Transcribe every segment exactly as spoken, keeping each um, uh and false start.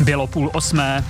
Bylo půl osmé.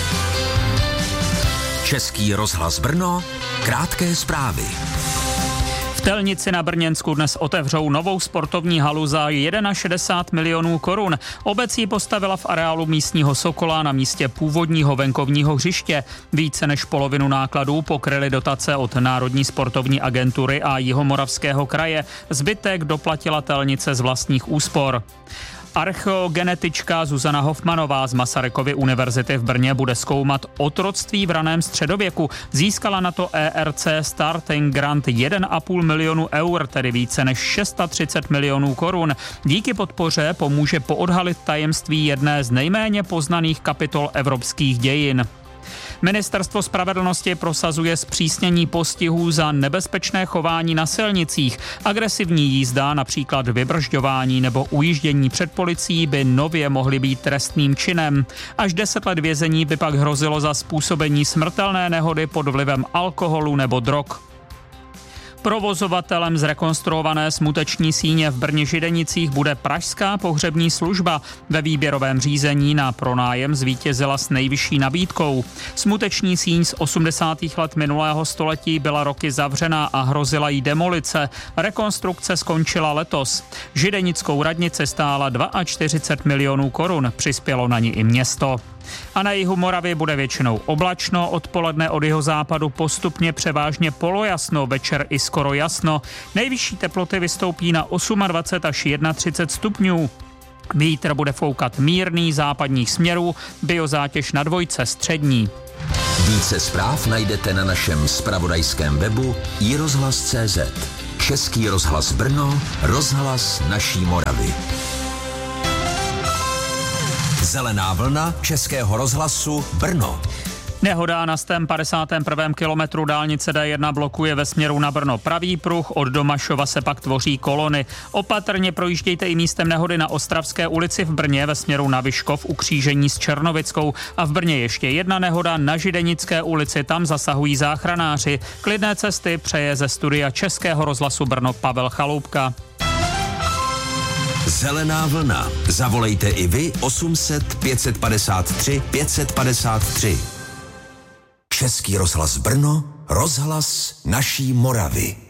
Český rozhlas Brno, krátké zprávy. V Telnici na Brněnsku dnes otevřou novou sportovní halu za šedesát jedna milionů korun. Obec ji postavila v areálu místního Sokola na místě původního venkovního hřiště. Více než polovinu nákladů pokryly dotace od Národní sportovní agentury a Jihomoravského kraje. Zbytek doplatila Telnice z vlastních úspor. Archeogenetička Zuzana Hofmanová z Masarykovy univerzity v Brně bude zkoumat otroctví v raném středověku. Získala na to E R C Starting Grant jeden a půl milionu eur, tedy více než třicet šest milionů korun. Díky podpoře pomůže poodhalit tajemství jedné z nejméně poznaných kapitol evropských dějin. Ministerstvo spravedlnosti prosazuje zpřísnění postihů za nebezpečné chování na silnicích. Agresivní jízda, například vybržďování nebo ujíždění před policií, by nově mohly být trestným činem. Až deset let vězení by pak hrozilo za způsobení smrtelné nehody pod vlivem alkoholu nebo drog. Provozovatelem zrekonstruované smuteční síně v Brně Židenicích bude Pražská pohřební služba. Ve výběrovém řízení na pronájem zvítězila s nejvyšší nabídkou. Smuteční síň z osmdesátých let minulého století byla roky zavřená a hrozila jí demolice. Rekonstrukce skončila letos. Židenickou radnici stála čtyřicet dva milionů korun, přispělo na ní i město. A na jihu Moravy bude většinou oblačno, odpoledne od jihozápadu postupně převážně polojasno, večer i skoro jasno. Nejvyšší teploty vystoupí na dvacet osm až třicet jedna stupňů. Vítr bude foukat mírný západních směrů, biozátěž na dvojce střední. Více zpráv najdete na našem zpravodajském webu i rozhlas tečka cé zet. Český rozhlas Brno, rozhlas naší Moravy. Zelená vlna Českého rozhlasu Brno. Nehoda na stém padesátém prvním kilometru dálnice D jedna blokuje ve směru na Brno pravý pruh, od Domašova se pak tvoří kolony. Opatrně projíždějte i místem nehody na Ostravské ulici v Brně ve směru na Vyškov u křížení s Černovickou. A v Brně ještě jedna nehoda na Židenické ulici, tam zasahují záchranáři. Klidné cesty přeje ze studia Českého rozhlasu Brno Pavel Chaloupka. Zelená vlna. Zavolejte i vy osm set pět padesát tři pět padesát tři. Český rozhlas Brno, rozhlas naší Moravy.